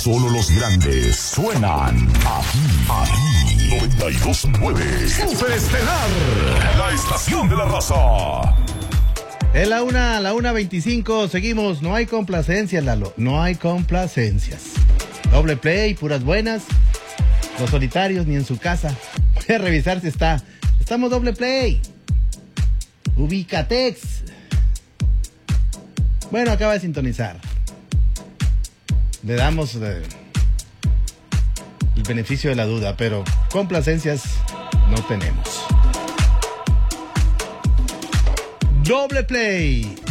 Solo los grandes suenan aquí. 92.9 Super Estelar, la estación de la raza. Es la 1:25, seguimos. No hay complacencias, Lalo. No hay complacencias. Doble play, puras buenas. Los solitarios ni en su casa. Voy a revisar si está. Estamos doble play. Ubicatex. Bueno, acaba de sintonizar. Le damos el beneficio de la duda, pero complacencias no tenemos. Doble play.